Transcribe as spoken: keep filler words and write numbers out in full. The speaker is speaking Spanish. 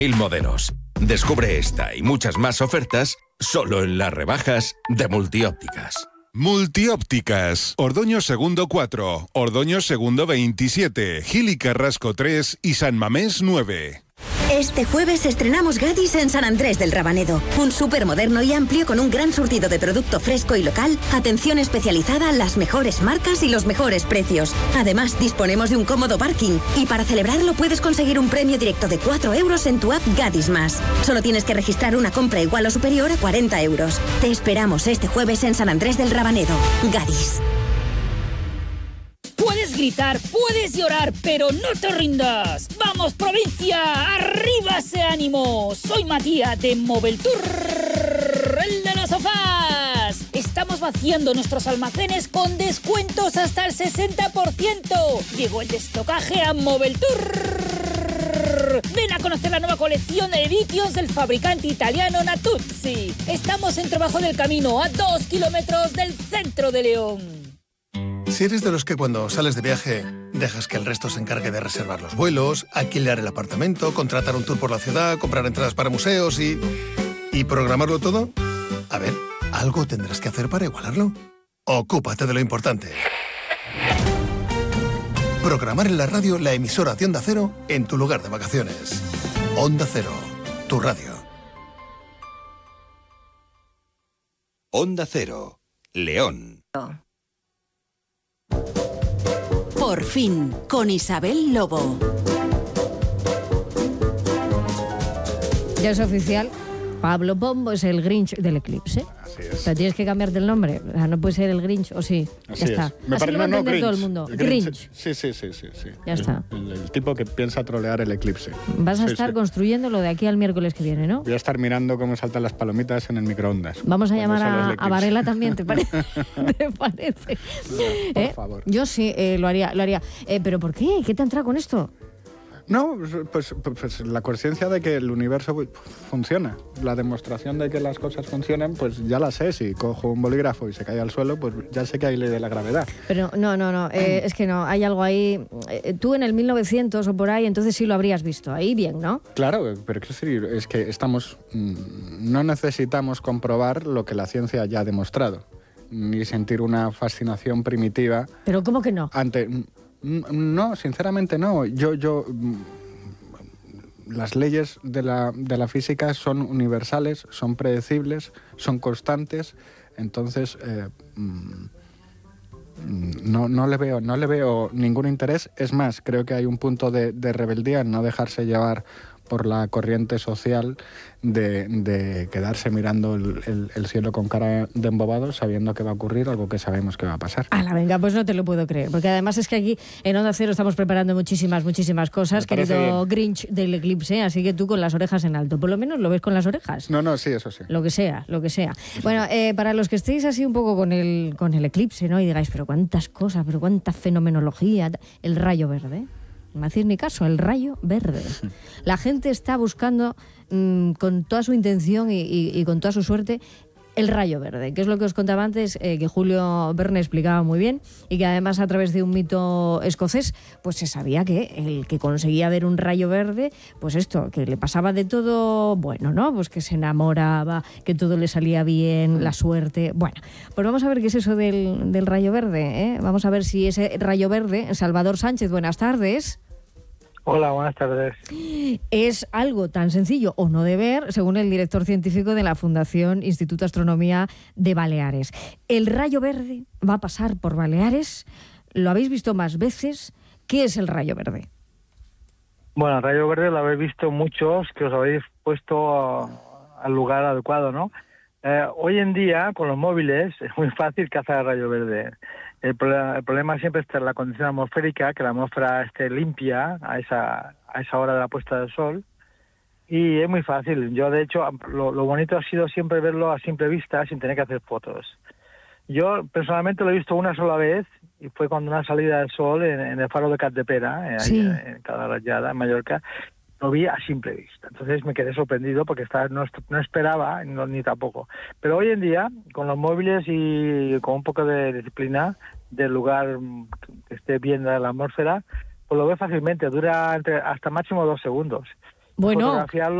mil modelos. Descubre esta y muchas más ofertas solo en las rebajas de Multiópticas. Multiópticas, Ordoño Segundo cuatro, Ordoño Segundo veintisiete, Gil y Carrasco tres y San Mamés nueve. Este jueves estrenamos Gadis en San Andrés del Rabanedo. Un súper moderno y amplio con un gran surtido de producto fresco y local, atención especializada, las mejores marcas y los mejores precios. Además, disponemos de un cómodo parking y para celebrarlo puedes conseguir un premio directo de cuatro euros en tu app Gadis Más. Solo tienes que registrar una compra igual o superior a cuarenta euros. Te esperamos este jueves en San Andrés del Rabanedo. Gadis. Puedes gritar, puedes llorar, pero no te rindas. ¡Vamos, provincia! ¡Arriba ese ánimo! Soy Matías de Moveltour, el de los sofás. Estamos vaciando nuestros almacenes con descuentos hasta el sesenta por ciento. Llegó el destocaje a Moveltour. Ven a conocer la nueva colección de edificios del fabricante italiano Natuzzi. Estamos en Trabajo del Camino, a dos kilómetros del centro de León. Si eres de los que cuando sales de viaje dejas que el resto se encargue de reservar los vuelos, alquilar el apartamento, contratar un tour por la ciudad, comprar entradas para museos y... ¿y programarlo todo? A ver, algo tendrás que hacer para igualarlo. Ocúpate de lo importante. Programar en la radio la emisora de Onda Cero en tu lugar de vacaciones. Onda Cero, tu radio. Onda Cero, León. Por fin, con Isabel Lobo. Ya es oficial, Pablo Pombo es el Grinch del eclipse. Así es. O sea, tienes que cambiarte el nombre. O sea, no puede ser el Grinch, o sí. Así ya está. es. Me Así parece, lo va a no, no, entender Grinch. todo el mundo. El Grinch. Sí, sí, sí, sí, sí. Ya el, está. El, el tipo que piensa trolear el eclipse. Vas a Sí, estar sí. construyéndolo de aquí al miércoles que viene, ¿no? Voy a estar mirando cómo saltan las palomitas en el microondas. Vamos a cuando llamar sale el a, a eclipse. Varela también, ¿te parece? ¿Te parece? No, por ¿Eh? favor. Yo sí, eh, lo haría, lo haría. Eh, ¿Pero por qué? ¿Qué te ha entrado con esto? No, pues, pues, pues la conciencia de que el universo funciona. La demostración de que las cosas funcionan, pues ya la sé. Si cojo un bolígrafo y se cae al suelo, pues ya sé que hay ley de la gravedad. Pero no, no, no, eh, es que no, hay algo ahí. Eh, tú en el mil novecientos o por ahí, entonces sí lo habrías visto. Ahí bien, ¿no? Claro, pero quiero decir, es que estamos, no necesitamos comprobar lo que la ciencia ya ha demostrado, ni sentir una fascinación primitiva. Pero ¿cómo que no? Ante, no, sinceramente no. Yo, yo, las leyes de la, de la física son universales, son predecibles, son constantes. Entonces, eh, no, no le veo, no le veo ningún interés. Es más, creo que hay un punto de, de rebeldía en no dejarse llevar por la corriente social de, de quedarse mirando el, el, el cielo con cara de embobado sabiendo que va a ocurrir algo que sabemos que va a pasar. Ala, venga, pues no te lo puedo creer, porque además es que aquí en Onda Cero estamos preparando muchísimas, muchísimas cosas, querido Grinch del eclipse, así que tú con las orejas en alto, por lo menos lo ves con las orejas. No, no, sí, eso sí. Lo que sea, lo que sea. Bueno, eh, para los que estéis así un poco con el, con el eclipse, ¿no? Y digáis, pero cuántas cosas, pero cuánta fenomenología, el rayo verde. No me hacéis ni caso, el rayo verde. La gente está buscando mmm, con toda su intención y, y, y con toda su suerte el rayo verde, que es lo que os contaba antes, eh, que Julio Verne explicaba muy bien y que además a través de un mito escocés pues se sabía que el que conseguía ver un rayo verde, pues esto, que le pasaba de todo bueno, ¿no? Pues que se enamoraba, que todo le salía bien, la suerte. Bueno, pues vamos a ver qué es eso del, del rayo verde, ¿eh? Vamos a ver si ese rayo verde, Salvador Sánchez, buenas tardes. Hola, buenas tardes. Es algo tan sencillo o no de ver, según el director científico de la Fundación Instituto de Astronomía de Baleares. El rayo verde va a pasar por Baleares, lo habéis visto más veces. ¿Qué es el rayo verde? Bueno, el rayo verde lo habéis visto muchos, que os habéis puesto al lugar adecuado, ¿no? Eh, hoy en día, con los móviles, es muy fácil cazar el rayo verde. El problema, el problema siempre está en la condición atmosférica, que la atmósfera esté limpia a esa, a esa hora de la puesta del sol. Y es muy fácil. Yo, de hecho, lo, lo bonito ha sido siempre verlo a simple vista, sin tener que hacer fotos. Yo, personalmente, lo he visto una sola vez, y fue cuando una salida del sol en, en el faro de Capdepera, sí. en, en Calarayada, en Mallorca. Lo vi a simple vista. Entonces me quedé sorprendido porque estaba, no, no esperaba, no, ni tampoco. Pero hoy en día, con los móviles y con un poco de disciplina del lugar que esté bien la atmósfera, pues lo veo fácilmente. Dura entre, hasta máximo dos segundos. Bueno. fotografiarlo